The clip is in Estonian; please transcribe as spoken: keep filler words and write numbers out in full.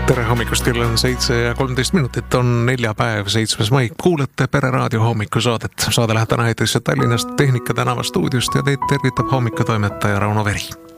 tere hommikust, kell on seitse ja kolmteist minutit, on neljapäev, seitsmes mai. Kuulete Pere Raadio hommikusaadet. Saade läheb täna eetrisse Tallinnast Tehnika tänava stuudiost ja teid tervitab hommikutoimetaja Rauno Veri.